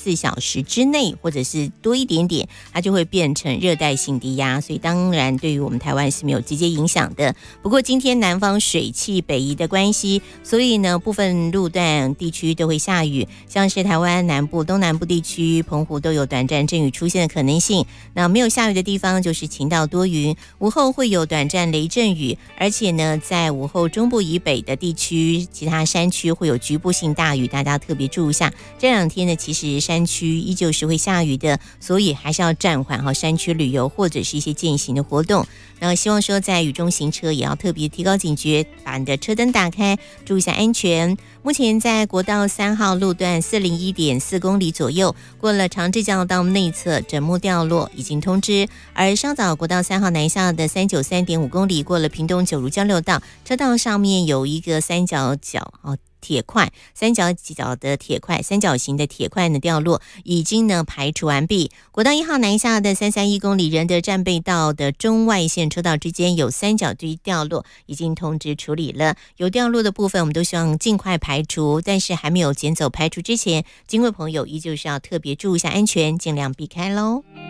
24小时之内，或者是多一点点，它就会变成热带性低压，所以当然对于我们台湾是没有直接影响的。不过今天南方水汽北移的关系，所以呢部分路段地区都会下雨，像是台湾南部、东南部地区、澎湖都有短暂阵雨出现的可能性。那没有下雨的地方就是晴到多云，午后会有短暂雷阵雨，而且呢在午后中部以北的地区，其他山区会有局部性大雨，大家特别注意一下。这两天呢其实山区依旧是会下雨的，所以还是要暂缓山区旅游或者是一些健行的活动。那希望说在雨中行车也要特别提高警觉，把你的车灯打开，注意一下安全。目前在国道3号路段401.4公里左右，过了长治交流道内侧枕木掉落已经通知，而稍早国道3号南下的393.5公里，过了屏东九如交流道，车道上面有一个三角铁块，三角形的铁块呢掉落，已经呢排除完毕。国道1号南下的331公里，仁德战备道的中外线车道之间有三角堆掉落，已经通知处理了。有掉落的部分我们都希望尽快排除，但是还没有捡走排除之前，经过朋友依旧是要特别注意一下安全，尽量避开咯。